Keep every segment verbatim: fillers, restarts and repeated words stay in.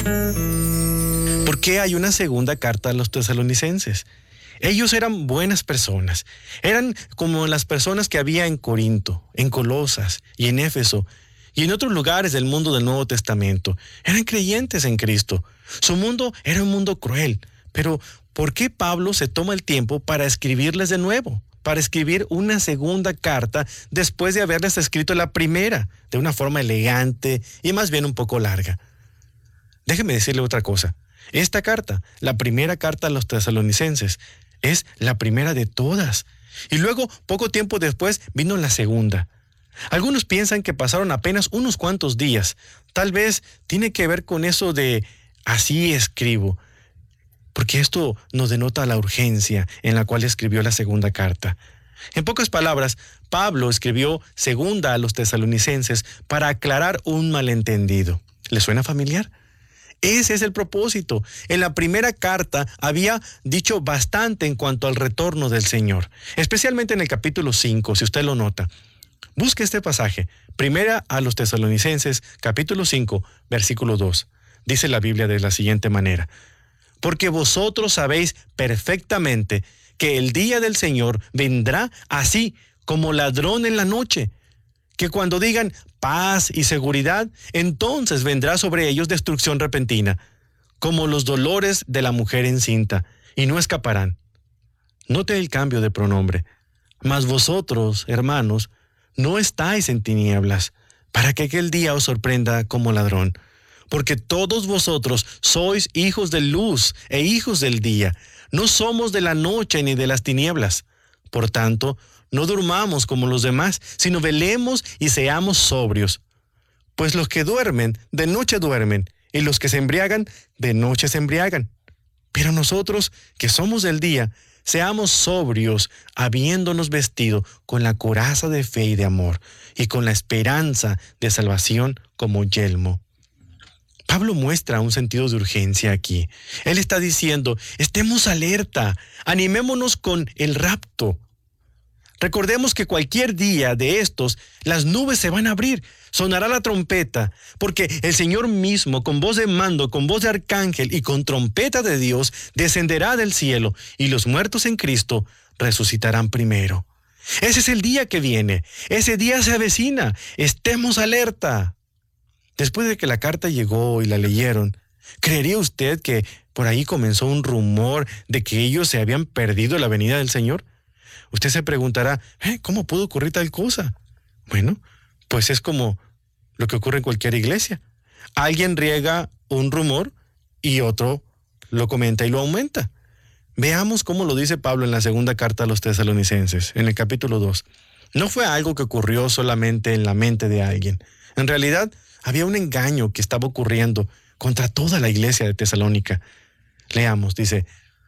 ¿Por qué hay una segunda carta a los tesalonicenses? Ellos eran buenas personas. Eran como las personas que había en Corinto, en Colosas y en Éfeso y en otros lugares del mundo del Nuevo Testamento. Eran creyentes en Cristo. Su mundo era un mundo cruel. Pero, ¿por qué Pablo se toma el tiempo para escribirles de nuevo? Para escribir una segunda carta después de haberles escrito la primera, de una forma elegante y más bien un poco larga. Déjeme decirle otra cosa. Esta carta, la primera carta a los tesalonicenses, es la primera de todas. Y luego, poco tiempo después, vino la segunda. Algunos piensan que pasaron apenas unos cuantos días. Tal vez tiene que ver con eso de así escribo, porque esto nos denota la urgencia en la cual escribió la segunda carta. En pocas palabras, Pablo escribió segunda a los tesalonicenses para aclarar un malentendido. ¿Le suena familiar? Ese es el propósito. En la primera carta había dicho bastante en cuanto al retorno del Señor, especialmente en el capítulo cinco, si usted lo nota. Busque este pasaje, primera a los tesalonicenses, capítulo cinco, versículo dos. Dice la Biblia de la siguiente manera: porque vosotros sabéis perfectamente que el día del Señor vendrá así como ladrón en la noche, que cuando digan paz y seguridad, entonces vendrá sobre ellos destrucción repentina, como los dolores de la mujer encinta, y no escaparán. Note el cambio de pronombre. Mas vosotros, hermanos, no estáis en tinieblas, para que aquel día os sorprenda como ladrón. Porque todos vosotros sois hijos de luz e hijos del día. No somos de la noche ni de las tinieblas. Por tanto, no durmamos como los demás, sino velemos y seamos sobrios. Pues los que duermen, de noche duermen, y los que se embriagan, de noche se embriagan. Pero nosotros, que somos del día, seamos sobrios, habiéndonos vestido con la coraza de fe y de amor, y con la esperanza de salvación como yelmo. Pablo muestra un sentido de urgencia aquí. Él está diciendo, estemos alerta, animémonos con el rapto. Recordemos que cualquier día de estos, las nubes se van a abrir, sonará la trompeta, porque el Señor mismo, con voz de mando, con voz de arcángel y con trompeta de Dios, descenderá del cielo, y los muertos en Cristo resucitarán primero. Ese es el día que viene, ese día se avecina, estemos alerta. Después de que la carta llegó y la leyeron, ¿creería usted que por ahí comenzó un rumor de que ellos se habían perdido la venida del Señor? Usted se preguntará, ¿eh? ¿Cómo pudo ocurrir tal cosa? Bueno, pues es como lo que ocurre en cualquier iglesia. Alguien riega un rumor y otro lo comenta y lo aumenta. Veamos cómo lo dice Pablo en la segunda carta a los tesalonicenses, en el capítulo dos. No fue algo que ocurrió solamente en la mente de alguien. En realidad, había un engaño que estaba ocurriendo contra toda la iglesia de Tesalónica. Leamos, dice: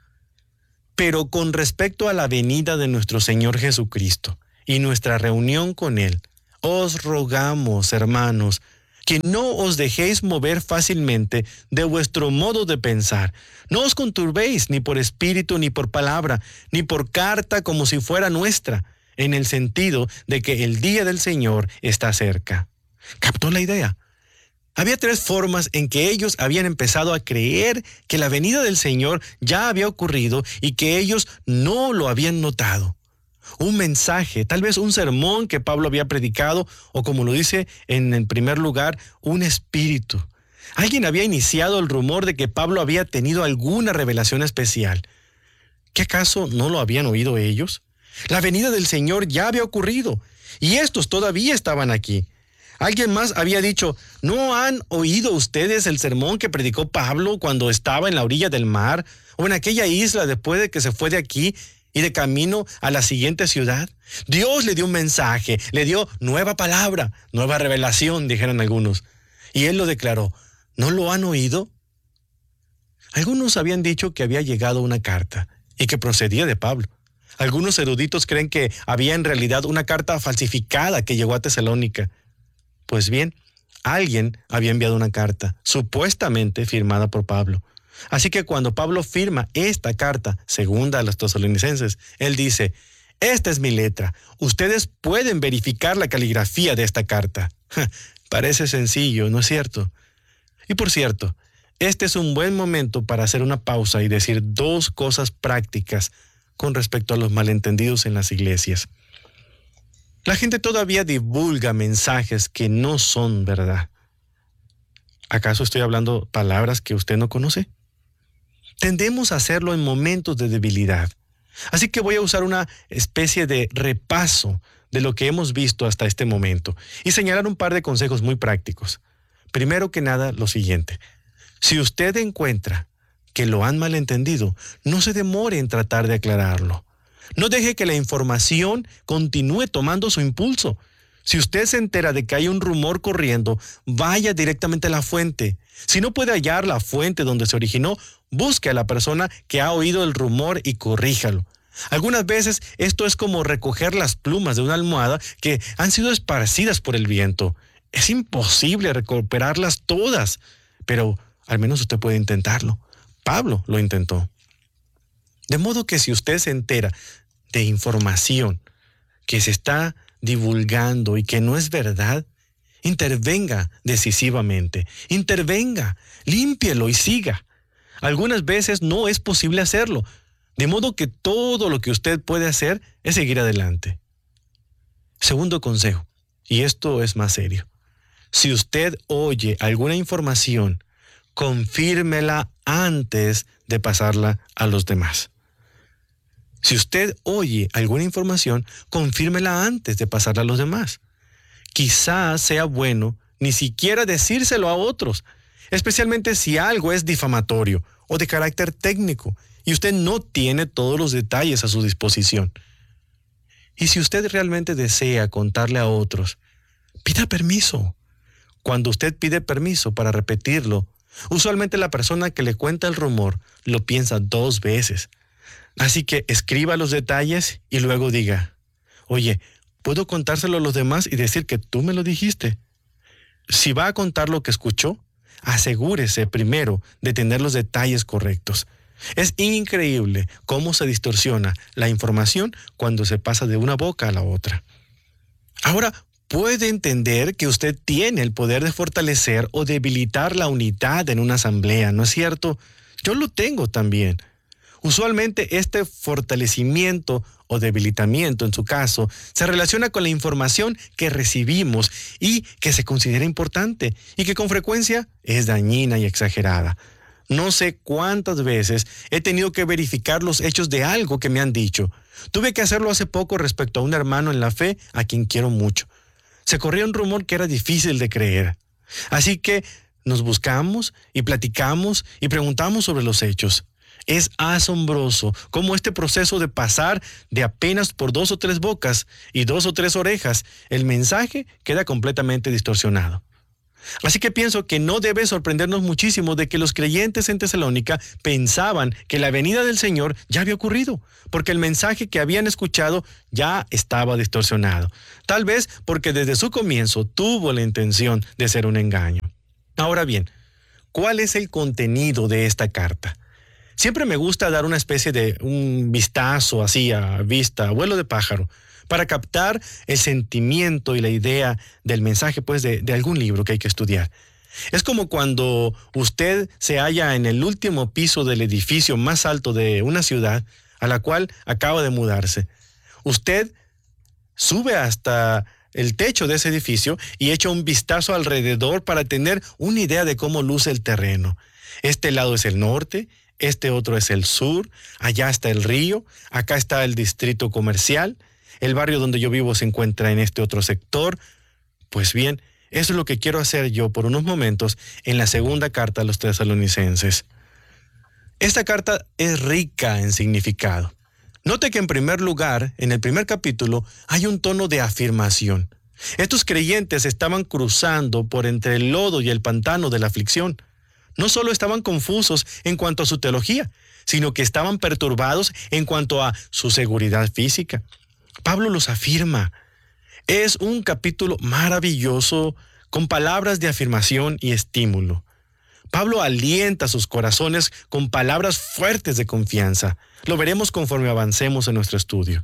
pero con respecto a la venida de nuestro Señor Jesucristo y nuestra reunión con Él, os rogamos, hermanos, que no os dejéis mover fácilmente de vuestro modo de pensar. No os conturbéis ni por espíritu, ni por palabra, ni por carta como si fuera nuestra, en el sentido de que el día del Señor está cerca. ¿Captó la idea? Había tres formas en que ellos habían empezado a creer que la venida del Señor ya había ocurrido y que ellos no lo habían notado. Un mensaje, tal vez un sermón que Pablo había predicado, o como lo dice en el primer lugar, un espíritu. Alguien había iniciado el rumor de que Pablo había tenido alguna revelación especial. ¿Qué acaso no lo habían oído ellos? La venida del Señor ya había ocurrido y estos todavía estaban aquí. Alguien más había dicho, ¿no han oído ustedes el sermón que predicó Pablo cuando estaba en la orilla del mar o en aquella isla después de que se fue de aquí y de camino a la siguiente ciudad? Dios le dio un mensaje, le dio nueva palabra, nueva revelación, dijeron algunos. Y él lo declaró, ¿no lo han oído? Algunos habían dicho que había llegado una carta y que procedía de Pablo. Algunos eruditos creen que había en realidad una carta falsificada que llegó a Tesalónica. Pues bien, alguien había enviado una carta, supuestamente firmada por Pablo. Así que cuando Pablo firma esta carta, segunda a los tesalonicenses, él dice, esta es mi letra, ustedes pueden verificar la caligrafía de esta carta. Parece sencillo, ¿no es cierto? Y por cierto, Este es un buen momento para hacer una pausa y decir dos cosas prácticas con respecto a los malentendidos en las iglesias. La gente todavía divulga mensajes que no son verdad. ¿Acaso estoy hablando palabras que usted no conoce? Tendemos a hacerlo en momentos de debilidad. Así que voy a usar una especie de repaso de lo que hemos visto hasta este momento y señalar un par de consejos muy prácticos. Primero que nada, lo siguiente. Si usted encuentra que lo han malentendido, no se demore en tratar de aclararlo. No deje que la información continúe tomando su impulso. Si usted se entera de que hay un rumor corriendo, vaya directamente a la fuente. Si no puede hallar la fuente donde se originó, busque a la persona que ha oído el rumor y corríjalo. Algunas veces esto es como recoger las plumas de una almohada que han sido esparcidas por el viento. Es imposible recuperarlas todas, pero al menos usted puede intentarlo. Pablo lo intentó. De modo que si usted se entera de información que se está divulgando y que no es verdad, intervenga decisivamente, intervenga, límpielo y siga. Algunas veces no es posible hacerlo, de modo que todo lo que usted puede hacer es seguir adelante. Segundo consejo, y esto es más serio. Si usted oye alguna información, confírmela antes de pasarla a los demás. Si usted oye alguna información, confírmela antes de pasarla a los demás. Quizás sea bueno ni siquiera decírselo a otros, especialmente si algo es difamatorio o de carácter técnico y usted no tiene todos los detalles a su disposición. Y si usted realmente desea contarle a otros, pida permiso. Cuando usted pide permiso para repetirlo, usualmente la persona que le cuenta el rumor lo piensa dos veces. Así que escriba los detalles y luego diga, oye, ¿puedo contárselo a los demás y decir que tú me lo dijiste? Si va a contar lo que escuchó, asegúrese primero de tener los detalles correctos. Es increíble cómo se distorsiona la información cuando se pasa de una boca a la otra. Ahora, puede entender que usted tiene el poder de fortalecer o debilitar la unidad en una asamblea, ¿no es cierto? Yo lo tengo también. Usualmente este fortalecimiento o debilitamiento, en su caso, se relaciona con la información que recibimos y que se considera importante y que con frecuencia es dañina y exagerada. No sé cuántas veces he tenido que verificar los hechos de algo que me han dicho. Tuve que hacerlo hace poco respecto a un hermano en la fe a quien quiero mucho. Se corría un rumor que era difícil de creer. Así que nos buscamos y platicamos y preguntamos sobre los hechos. Es asombroso cómo este proceso de pasar de apenas por dos o tres bocas y dos o tres orejas, el mensaje queda completamente distorsionado. Así que pienso que no debe sorprendernos muchísimo de que los creyentes en Tesalónica pensaban que la venida del Señor ya había ocurrido, porque el mensaje que habían escuchado ya estaba distorsionado. Tal vez porque desde su comienzo tuvo la intención de ser un engaño. Ahora bien, ¿cuál es el contenido de esta carta? Siempre me gusta dar una especie de un vistazo así a vista, a vuelo de pájaro, para captar el sentimiento y la idea del mensaje pues de, de algún libro que hay que estudiar. Es como cuando usted se halla en el último piso del edificio más alto de una ciudad a la cual acaba de mudarse. Usted sube hasta el techo de ese edificio y echa un vistazo alrededor para tener una idea de cómo luce el terreno. Este lado es el norte, este otro es el sur, allá está el río, acá está el distrito comercial, el barrio donde yo vivo se encuentra en este otro sector. Pues bien, eso es lo que quiero hacer yo por unos momentos en la segunda carta a los tesalonicenses. Esta carta es rica en significado. Note que en primer lugar, en el primer capítulo, hay un tono de afirmación. Estos creyentes estaban cruzando por entre el lodo y el pantano de la aflicción. No solo estaban confusos en cuanto a su teología, sino que estaban perturbados en cuanto a su seguridad física. Pablo los afirma. Es un capítulo maravilloso con palabras de afirmación y estímulo. Pablo alienta sus corazones con palabras fuertes de confianza. Lo veremos conforme avancemos en nuestro estudio.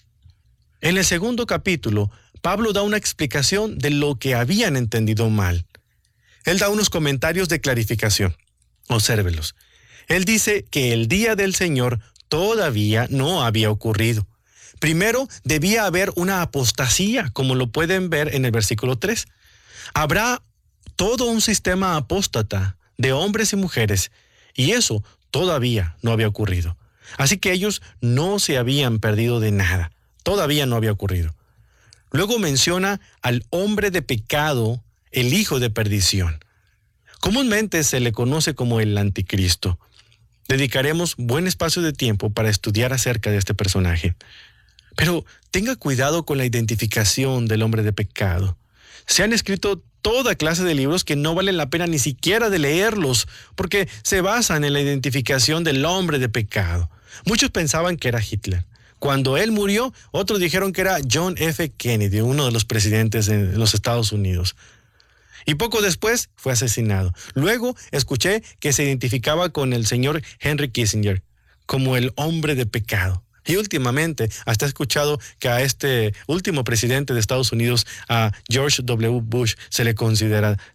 En el segundo capítulo, Pablo da una explicación de lo que habían entendido mal. Él da unos comentarios de clarificación. Obsérvelos. Él dice que el día del Señor todavía no había ocurrido. Primero debía haber una apostasía, como lo pueden ver en el versículo tres. Habrá todo un sistema apóstata de hombres y mujeres, y eso todavía no había ocurrido. Así que ellos no se habían perdido de nada. Todavía no había ocurrido. Luego menciona al hombre de pecado, el hijo de perdición. Comúnmente se le conoce como el anticristo. Dedicaremos buen espacio de tiempo para estudiar acerca de este personaje. Pero tenga cuidado con la identificación del hombre de pecado. Se han escrito toda clase de libros que no valen la pena ni siquiera de leerlos, porque se basan en la identificación del hombre de pecado. Muchos pensaban que era Hitler. Cuando él murió, otros dijeron que era John F. Kennedy, uno de los presidentes de los Estados Unidos. Y poco después fue asesinado. Luego escuché que se identificaba con el señor Henry Kissinger como el hombre de pecado. Y últimamente hasta he escuchado que a este último presidente de Estados Unidos, a George W. Bush, se le considera